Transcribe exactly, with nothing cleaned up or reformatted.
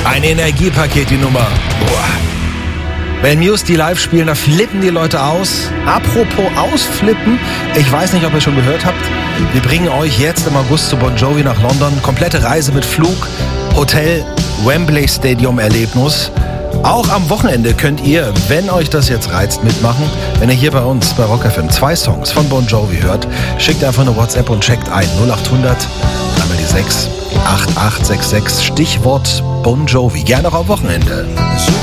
Ein Energiepaket, die Nummer. Boah. Wenn Muse die live spielen, da flippen die Leute aus. Apropos ausflippen, ich weiß nicht, ob ihr schon gehört habt, wir bringen euch jetzt im August zu Bon Jovi nach London. Komplette Reise mit Flug, Hotel, Wembley Stadium Erlebnis. Auch am Wochenende könnt ihr, wenn euch das jetzt reizt, mitmachen. Wenn ihr hier bei uns bei Rock F M zwei Songs von Bon Jovi hört, schickt einfach eine WhatsApp und checkt ein. null acht hundert, einmal die sechs, acht acht sechs sechs, Stichwort Bon Jovi. Gerne auch am Wochenende.